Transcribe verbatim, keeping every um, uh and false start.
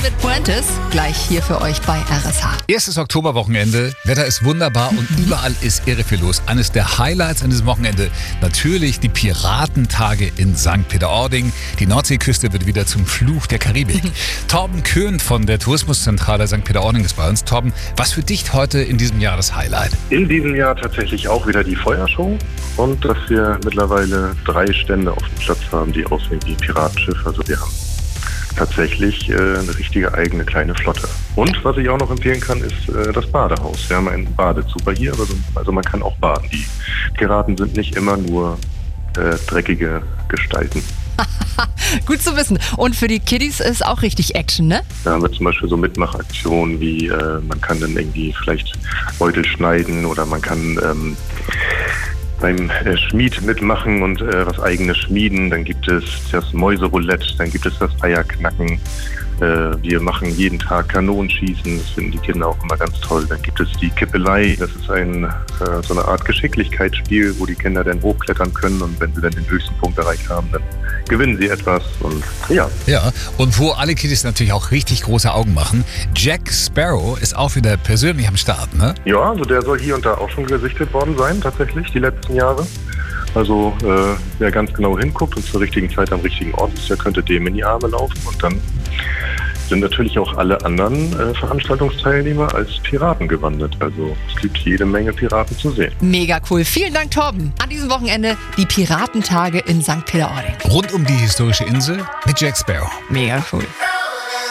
David Puentes, gleich hier für euch bei R S H. Erstes Oktoberwochenende, Wetter ist wunderbar und überall ist irre viel los. Eines der Highlights an diesem Wochenende natürlich die Piratentage in Sankt Peter-Ording. Die Nordseeküste wird wieder zum Fluch der Karibik. Torben Köhn von der Tourismuszentrale Sankt Peter-Ording ist bei uns. Torben, was für dich heute in diesem Jahr das Highlight? In diesem Jahr tatsächlich auch wieder die Feuershow und dass wir mittlerweile drei Stände auf dem Platz haben, die aussehen wie Piratenschiffe. Also wir haben tatsächlich äh, eine richtige eigene kleine Flotte. Und was ich auch noch empfehlen kann, ist äh, das Badehaus. Wir haben einen Badezuber hier, also, also man kann auch baden. Die Piraten sind nicht immer nur äh, dreckige Gestalten. Gut zu wissen. Und für die Kiddies ist auch richtig Action, ne? Da haben wir zum Beispiel so Mitmachaktionen wie äh, man kann dann irgendwie vielleicht Beutel schneiden oder man kann ähm, beim äh, Schmied mitmachen und äh, was eigenes schmieden. Dann gibt es das Mäuseroulette, dann gibt es das Eierknacken. Äh, wir machen jeden Tag Kanonenschießen, das finden die Kinder auch immer ganz toll. Dann gibt es die Kippelei, das ist ein, äh, so eine Art Geschicklichkeitsspiel, wo die Kinder dann hochklettern können und wenn sie dann den höchsten Punkt erreicht haben, dann gewinnen sie etwas und ja. Ja, und wo alle Kiddies natürlich auch richtig große Augen machen, Jack Sparrow ist auch wieder persönlich am Start, ne? Ja, also der soll hier und da auch schon gesichtet worden sein, tatsächlich, die letzten Jahre. Also äh, wer ganz genau hinguckt und zur richtigen Zeit am richtigen Ort ist, der könnte dem in die Arme laufen und dann sind natürlich auch alle anderen äh, Veranstaltungsteilnehmer als Piraten gewandelt. Also es gibt jede Menge Piraten zu sehen. Mega cool. Vielen Dank, Torben. An diesem Wochenende die Piratentage in Sankt Peter-Ording. Rund um die historische Insel mit Jack Sparrow. Mega cool.